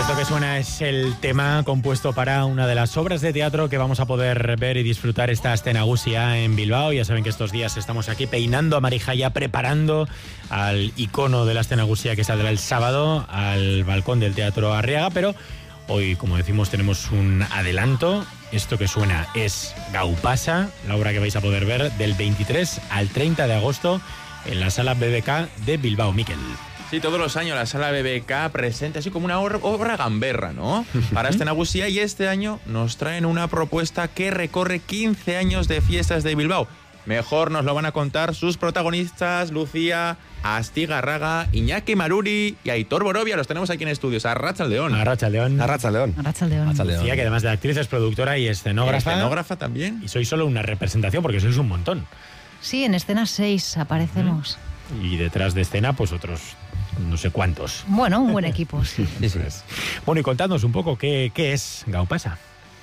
Esto que suena es el tema compuesto para una de las obras de teatro que vamos a poder ver y disfrutar esta Astenagusia en Bilbao. Ya saben que estos días estamos aquí peinando a Marijaya, preparando al icono de la Astenagusia que saldrá el sábado al balcón del Teatro Arriaga, pero hoy, como decimos, tenemos un adelanto. Esto que suena es Gaupasa, la obra que vais a poder ver del 23 al 30 de agosto en la Sala BBK de Bilbao. Miquel. Sí, todos los años la Sala BBK presenta así como una obra gamberra, ¿no? Para Astenagusia, y este año nos traen una propuesta que recorre 15 años de fiestas de Bilbao. Mejor nos lo van a contar sus protagonistas, Lucía Astigarraga, Iñaki Maruri y Aitor Borovia. Los tenemos aquí en estudios. Arratsaldeon. Arratsaldeon. Arratsaldeon. Lucía, que además de actriz es productora y escenógrafa. Escenógrafa también. Y sois solo una representación porque sois un montón. Sí, en escena 6 aparecemos. Y detrás de escena, pues otros no sé cuántos. Bueno, un buen equipo, sí. Eso es. Bueno, y contadnos un poco qué es Gaupasa.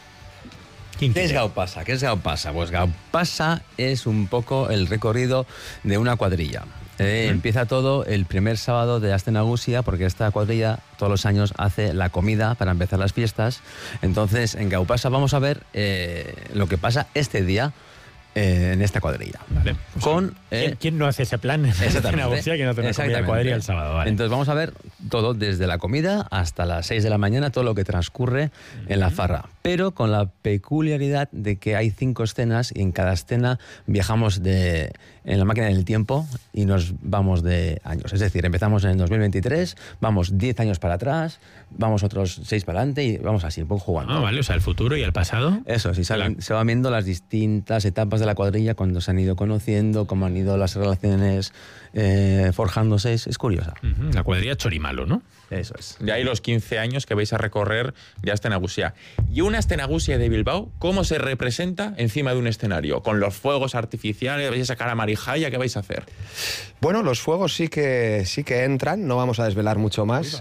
¿Qué es Gaupasa? Pues Gaupasa es un poco el recorrido de una cuadrilla. Empieza todo el primer sábado de Astenagusia, porque esta cuadrilla todos los años hace la comida para empezar las fiestas. Entonces, en Gaupasa vamos a ver lo que pasa este día en esta cuadrilla. Vale. Pues ¿Quién no hace ese plan? Exactamente. Que no tiene comida de cuadrilla el sábado. Vale. Entonces vamos a ver todo desde la comida hasta las 6 de la mañana, todo lo que transcurre en la farra. Pero con la peculiaridad de que hay 5 escenas y en cada escena viajamos en la máquina del tiempo y nos vamos de años. Es decir, empezamos en el 2023, vamos 10 años para atrás, vamos otros 6 para adelante y vamos así, un poco jugando. Ah, vale, o sea, el futuro y el pasado. Eso, sí, se van viendo las distintas etapas de la cuadrilla cuando se han ido conociendo, cómo han ido las relaciones forjándose. Es curiosa. La cuadrilla Chorimalo, ¿no? Eso es. De ahí los 15 años que vais a recorrer de Astenagusia. Y una Astenagusia de Bilbao, ¿cómo se representa encima de un escenario? Con los fuegos artificiales, vais a sacar a Marijaya, ¿qué vais a hacer? Bueno, los fuegos sí que entran, no vamos a desvelar mucho más,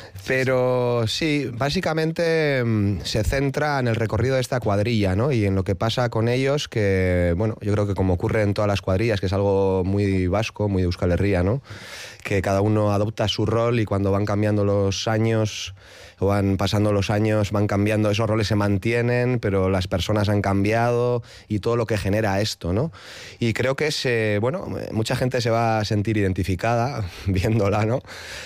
pero sí, básicamente se centra en el recorrido de esta cuadrilla, ¿no? Y en lo que pasa con ellos, que, bueno, yo creo que como ocurre en todas las cuadrillas, que es algo muy vasco, muy de Euskal Herria, ¿no? Que cada uno adopta su rol y cuando van cambiando los años o van pasando los años, van cambiando, esos roles se mantienen, pero las personas han cambiado y todo lo que genera esto, ¿no? Y creo que mucha gente se va a sentir identificada viéndola, ¿no?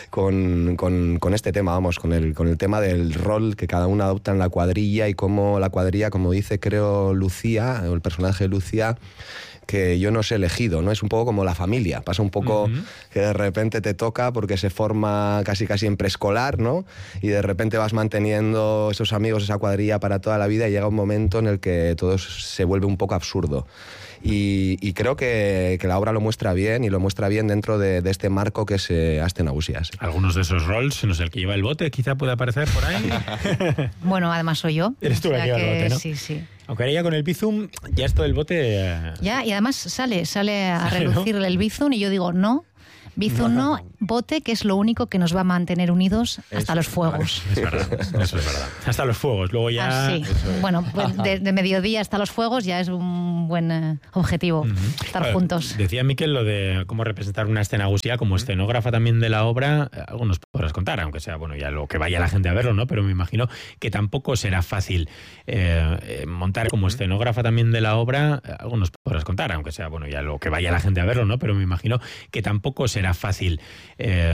Con este tema, vamos, con el tema del rol que cada uno adopta en la cuadrilla y cómo la cuadrilla, como dice, creo, Lucía, o el personaje de Lucía, que yo no os he elegido, ¿no? Es un poco como la familia. Pasa un poco que de repente te toca porque se forma casi en preescolar, ¿no? Y de repente vas manteniendo esos amigos, esa cuadrilla para toda la vida y llega un momento en el que todo se vuelve un poco absurdo. Y creo que la obra lo muestra bien y lo muestra bien dentro de este marco que es Astenagusia. Algunos de esos roles, no sé, el que lleva el bote quizá puede aparecer por ahí. Bueno, además soy yo. Eres tú la que lleva el bote, ¿no? Sí. Aunque ahora ya con el bizum, ya esto del bote... Ya, y además sale a relucir, ¿no? El bizum y yo digo, no, bizum no, bote, que es lo único que nos va a mantener unidos hasta los fuegos. Es verdad, eso es verdad. Hasta los fuegos, luego ya... Sí. Bueno, pues de mediodía hasta los fuegos ya es un buen objetivo, estar juntos. Decía Miquel lo de cómo representar una Astenagusia como escenógrafa también de la obra. Algo nos podrás contar, aunque sea, bueno, ya lo que vaya la gente a verlo, ¿no? Pero me imagino que tampoco será fácil montar como escenógrafa también de la obra. Algo nos podrás contar, aunque sea, bueno, ya lo que vaya la gente a verlo, ¿no? Pero me imagino que tampoco será fácil